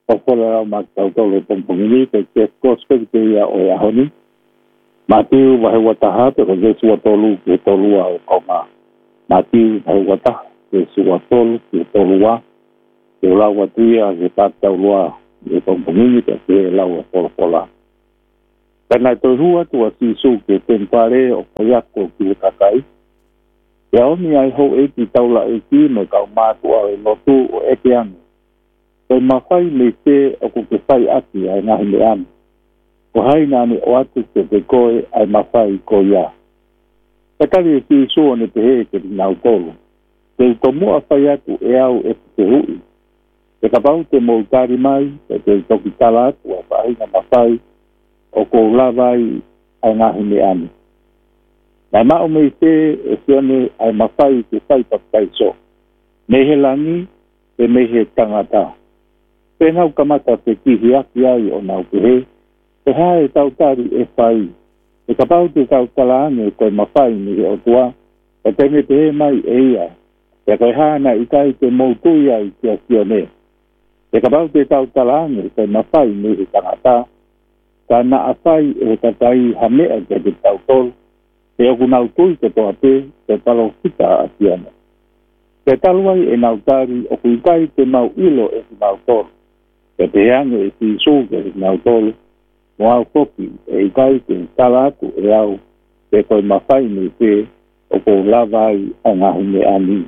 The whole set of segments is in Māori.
Pokola magtautolo pongpongili te kospek te ia o ia honi. Matiu wahe wataha te ko Jesu watolu ke tolua o kaunga. Matiu wahe wataha Jesu watolu ke tolua. Ke lau watuia ke tātaulua ke pongpongili ke lau polopola. Kana to hua tua sisu ke tempare o koyako ki takai. Ya oni ai ho e ki taula e ki me kau mātua e lotu o eke anu. Koi mawhai me te o ko ke whai aki ai ngahi me anu. Ko hai nani o atu ke te koe ai mawhai ko ia. Takari e ki sua ne te he ke nau tolu. Te utomua whai atu e au e te hui. Te kapau te moutari mai, te toki tala atu a whai na mawhai o ko lawai ai ngahi me anu. Nai mao me te e sione ai mawhai te whai papai so. Mehe langi e mehe tangata. Penau kamata te kihi aki ai o nau pehe. Te hae tautari e whai. E kapau te tautalaane koe mawhai ni o tua. E tenge te he mai e ia. E koe hana i kai te moutui ai kia sione. E kapau te tautalaane koe mawhai ni e tangata. Ka na a whai e tatai hamea ke te tautol. Te oku nau tui te toa te talo kita a siane. Te taluai e nautari o kuikai te mau ilo e te nautol. Te peange e ti suke e te nautol. Mo au kopi e ikai te talatu e au te koe mawhai me te o kou lawai a ngahi me ani.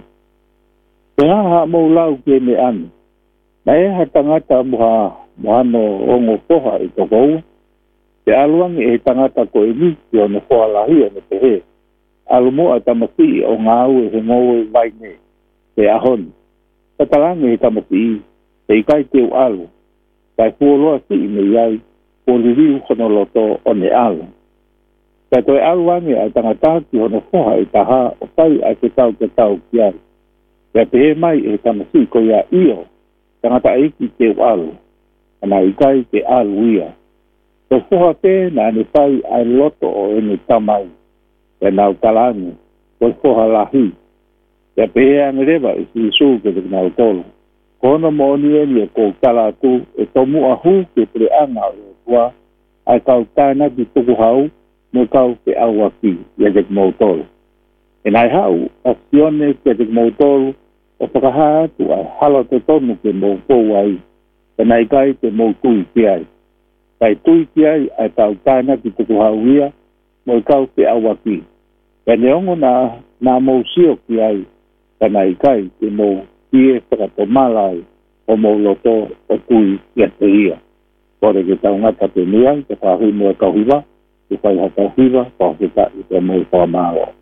Te haha mou lau ke me ani. Na e ha tangata mohano ongo poha e tokou. Te aluangi e tangata ko e niki o ne whoalahi o ne te he. Alumoa tamasi o ngā au e he ngoe vai ne. Te ahoni. Tatalangi e tamasi te ikai te u alu. Kai fuoloa si i me iai. O liriu honoloto o ne alu. Kai toi aluangi e tangata ki o ne whoha e taha o tai a te tau ki ai. Kai te he mai e tamasi ko ia io. Tangata eiki te u alu. Ana ikai te alu ia. Te whoha te na ane whai ai loto o ene tamai. E nau talangi. Te whoha lahi. Te pehe ane rewa i si isu ke te nau tolu. Kono mo ni eni e kou tala tu e tomu ahu ke pre anga o e tua. Ai kau tāna ki tuku hau me kau te awaki i te mou tolu. E nai hau a sione ke te mou tolu o whakaha atu ai halo te tonu ke mou kou ai. E nai kai te mou tui ki ai. Kai tui ki ai kau tāna ki tuku hau ia, mo i kau te awaki. Kai neongo na mou sio ki ai, ka nai kai te mou kie whakato malai, o mou loto o tui ki a te ia. Kore ke tau ngata te niai, te whahui mua kauhiwa, te whai ha kauhiwa, whakita i te mou whamao.